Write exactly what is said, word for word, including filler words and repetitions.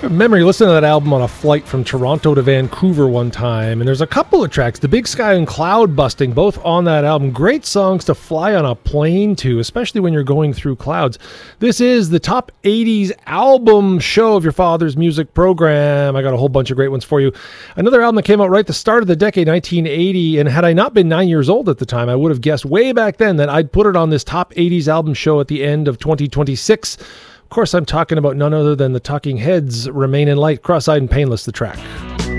Memory, listened to that album on a flight from Toronto to Vancouver one time, and there's a couple of tracks, The Big Sky and Cloud Busting, both on that album. Great songs to fly on a plane to, especially when you're going through clouds. This is the Top eighties Album Show of your father's music program. I got a whole bunch of great ones for you. Another album that came out right at the start of the decade, nineteen eighty, and had I not been nine years old at the time, I would have guessed way back then that I'd put it on this Top eighties Album Show at the end of twenty twenty-six. Of course, I'm talking about none other than the Talking Heads, Remain in Light, Cross-Eyed and Painless, the track.